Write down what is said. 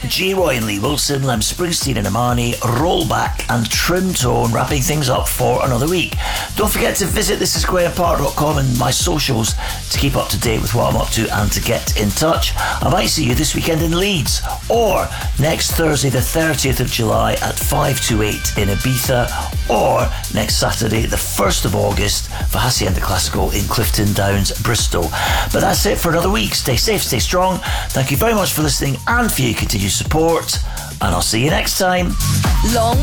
J. Roy and Lee Wilson, Lem Springsteen and Imani, Rollback and Trim Tone, wrapping things up for another week. Don't forget to visit thisisgrahampark.com and my socials to keep up to date with what I'm up to and to get in touch. I might see you this weekend in Leeds, or next Thursday the 30th of July at 528 in Ibiza, or next Saturday the 1st of August for Hacienda Classical in Clifton Downs, Bristol. But that's it for another week. Stay safe, stay strong. Thank you very much for listening and for your continued support, and I'll see you next time. Long